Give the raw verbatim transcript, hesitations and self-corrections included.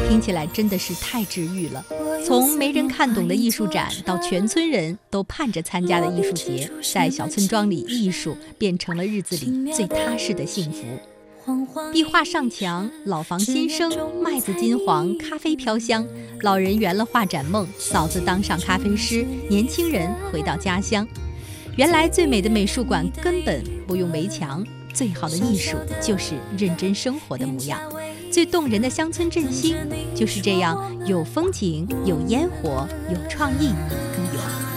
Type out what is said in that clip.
听起来真的是太治愈了。从没人看懂的艺术展到全村人都盼着参加的艺术节，在小村庄里，艺术变成了日子里最踏实的幸福。壁画上墙，老房新生，麦子金黄，咖啡飘香，老人圆了画展梦，嫂子当上咖啡师，年轻人回到家乡。原来最美的美术馆根本不用围墙，最好的艺术就是认真生活的模样。最动人的乡村振兴就是这样，有风景，有烟火，有创意，更有